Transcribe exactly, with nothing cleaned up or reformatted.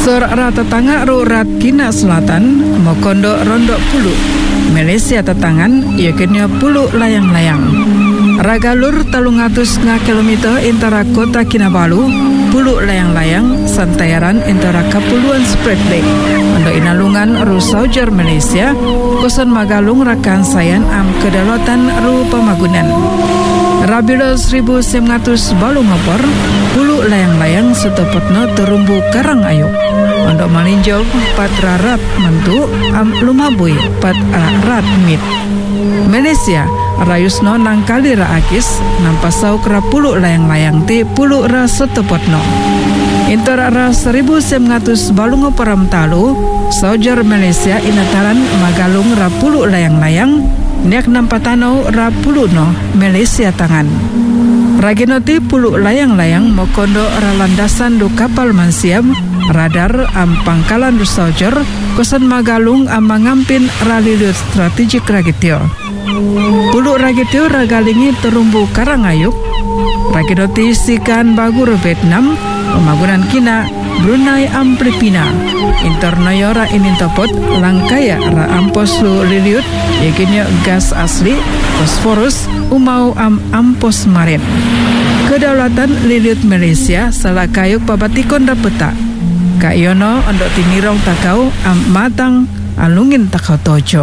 Sor rata tangga rurat Kina Selatan Mokondo Rondo Pulu Malaysia tetangan yakini pulu layang-layang Ragalur talung atus nga kilometer intara kota Kinabalu pulu layang-layang santayaran intara kapuluan spread lake Ando inalungan ru Saujar Malaysia kosan magalung rakan sayan am kedalatan ru pamagunan Rabilo seribu sembilan ratus balu ngopor pulu layang-layang setepatna terumbu karang ayuk untuk malinjau pat rarat mentu am lumabui pat rarat mit Malaysia rayusno nangkali raakis nampasau kera pulu layang-layang ti pulu ra setepatna intara ra seribu sembilan ratus balu ngoporam talu Saujar Malaysia inataran magalung ra pulu layang-layang niak nampatano ra pulu no Malaysia tangan raginoti pulu layang-layang mokondo ra landasan du kapal mansiam radar am pangkalan du Saujar kosan magalung am mangampin ralilut strategik ragitio pulu ragitio ragalingi terumbu karangayuk raginoti sikan bagur Vietnam pemagunan Kina Brunei am Filipina internayora inintopot langkaya ra ampos lu liliut yakinnya gas asli fosforus umau am ampos marin kedaulatan liliut Malaysia salah kayuk pabatikon dapeta kayono ondok tinirong takau am matang alungin takau tojo